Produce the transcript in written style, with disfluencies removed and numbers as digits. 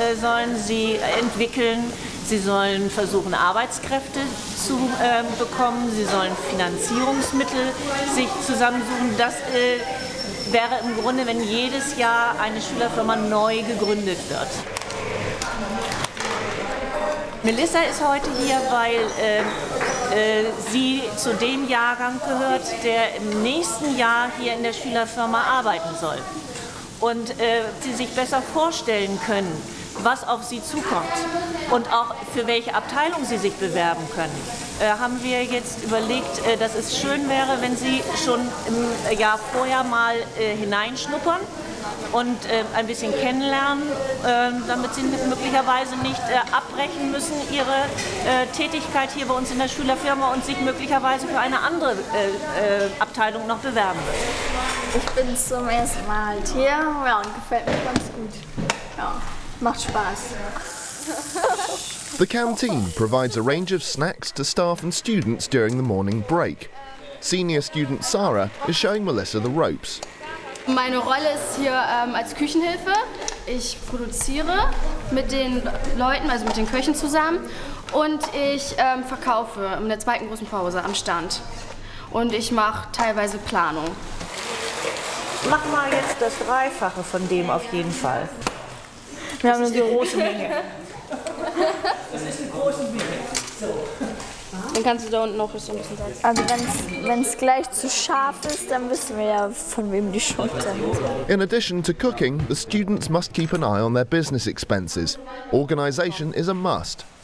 sollen sie entwickeln. Sie sollen versuchen, Arbeitskräfte zu bekommen. Sie sollen Finanzierungsmittel sich zusammensuchen. Das wäre im Grunde, wenn jedes Jahr eine Schülerfirma neu gegründet wird. Melissa ist heute hier, weil sie zu dem Jahrgang gehört, der im nächsten Jahr hier in der Schülerfirma arbeiten soll. Und sie sich besser vorstellen können, was auf sie zukommt und auch für welche Abteilung sie sich bewerben können, haben wir jetzt überlegt, dass es schön wäre, wenn sie schon im Jahr vorher mal hineinschnuppern und ein bisschen kennenlernen, damit sie möglicherweise nicht abbrechen müssen, ihre Tätigkeit hier bei uns in der Schülerfirma und sich möglicherweise für eine andere Abteilung noch bewerben wird. Ich bin zum ersten Mal halt hier, ja, und gefällt mir ganz gut. Ja, macht Spaß. The canteen provides a range of snacks to staff and students during the morning break. Senior student Sarah is showing Melissa the ropes. Meine Rolle ist hier als Küchenhilfe. Ich produziere mit den Leuten, also mit den Köchen zusammen, und ich verkaufe in der zweiten großen Pause am Stand. Und ich mache teilweise Planung. Mach mal jetzt das Dreifache von dem auf jeden Fall. Wir haben Das ist eine große Menge. Das ist eine große Menge. So. Dann kannst du da unten noch so ein bisschen Salz. Also wenn es gleich zu scharf ist, dann wissen wir ja, von wem die Schuld sind. In addition to cooking, the students must keep an eye on their business expenses. Organisation is a must,